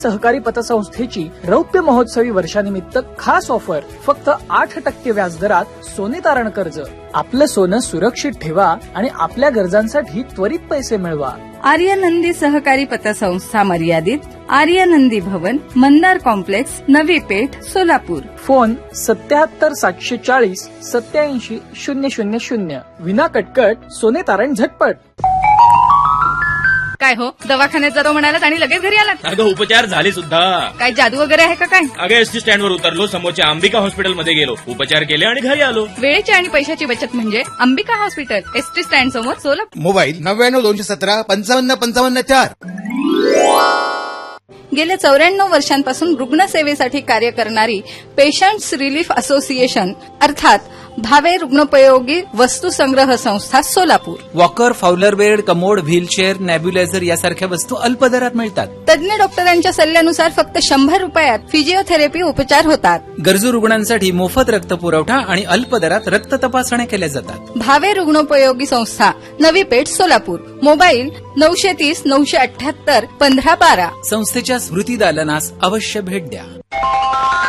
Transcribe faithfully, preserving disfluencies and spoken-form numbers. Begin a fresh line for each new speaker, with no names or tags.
सहकारी पतसंस्थेची रौप्य महोत्सवी वर्षानिमित्त खास ऑफर. फक्त आठ टक्के व्याजदरात सोने तारण कर्ज. आपलं सोनं सुरक्षित ठेवा आणि आपल्या गरजांसाठी त्वरित पैसे मिळवा.
आर्यनंदी सहकारी पतसंस्था मर्यादित, आर्यनंदी भवन, मंदार कॉम्प्लेक्स, नवी पेठ, सोलापूर.
फोन सत्याहत्तर सातशे चाळीस सत्याऐंशी शून्य शून्य शून्य. विना कटकट सोने तारण झटपट.
काय हो, दवाखान्यात जातो म्हणालात आणि लगेच घरी आलात?
अगं उपचार झाले सुद्धा.
काय जादू वगैरे आहे का काय?
अगं एसटी स्टँड वर उतरलो, समोरच्या अंबिका हॉस्पिटलमध्ये गेलो, उपचार केले आणि घरी आलो.
वेळेची आणि पैशाची बचत म्हणजे अंबिका हॉस्पिटल, एसटी स्टँड समोर, सोलापूर.
मोबाईल नव्याण्णव दोनशे सतरा पंचावन्न पंचावन्न चार.
गेल्या चौऱ्याण्णव वर्षांपासून रुग्णसेवेसाठी कार्य करणारी पेशंट्स रिलीफ असोसिएशन अर्थात भावे रुग्णोपयोगी वस्तू संग्रह संस्था, Solapur.
Walker, Fowler bed, commode, wheelchair, nebuliser यासारख्या वस्तू अल्प दरात मिळतात.
तज्ञ डॉक्टरांच्या सल्ल्यानुसार फक्त शंभर रुपयात फिजिओथेरपी उपचार होतात.
गरजू रुग्णांसाठी मोफत रक्त पुरवठा आणि अल्प दरात रक्त तपासण्या केल्या जातात.
भावे रुग्णोपयोगी संस्था, नवी पेठ, सोलापूर. मोबाईल नऊशे तीस नऊशे अठ्याहत्तर पंधरा बारा.
संस्थेच्या स्मृती दालनास अवश्य भेट द्या.